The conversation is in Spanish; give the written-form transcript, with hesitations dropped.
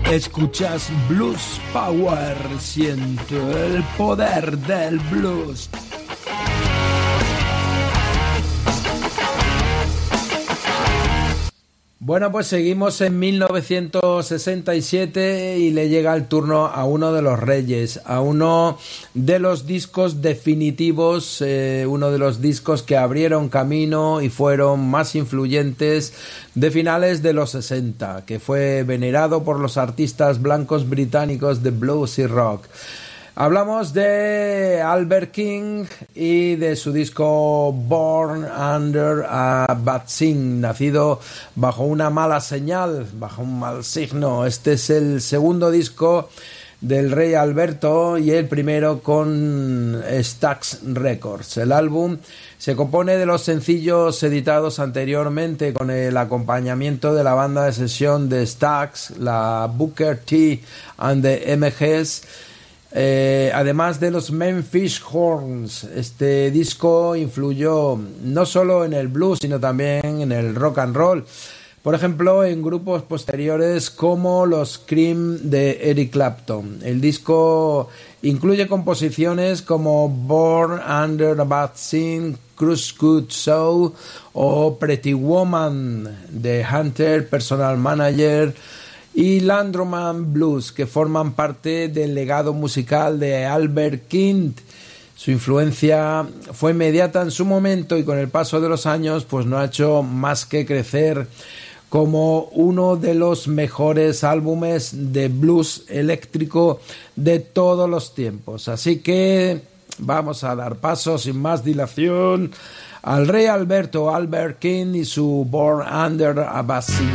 Escuchas Blues Power, siento el poder del blues. Bueno, pues seguimos en 1967 y le llega el turno a uno de los reyes, a uno de los discos definitivos, uno de los discos que abrieron camino y fueron más influyentes de finales de los 60, que fue venerado por los artistas blancos británicos de blues y rock. Hablamos de Albert King y de su disco Born Under a Bad Sign, nacido bajo una mala señal, bajo un mal signo. Este es el segundo disco del Rey Alberto y el primero con Stax Records. El álbum se compone de los sencillos editados anteriormente con el acompañamiento de la banda de sesión de Stax, la Booker T and the MGs, además de los Memphis Horns. Este disco influyó no solo en el blues, sino también en el rock and roll. Por ejemplo, en grupos posteriores como los Cream de Eric Clapton. El disco incluye composiciones como Born Under a Bad Sign, Cruise Good Soul o Pretty Woman de Hunter, Personal Manager, y Landroman Blues, que forman parte del legado musical de Albert King. Su influencia fue inmediata en su momento y con el paso de los años pues no ha hecho más que crecer como uno de los mejores álbumes de blues eléctrico de todos los tiempos. Así que vamos a dar paso sin más dilación al Rey Alberto, Albert King y su Born Under a Bad Sign.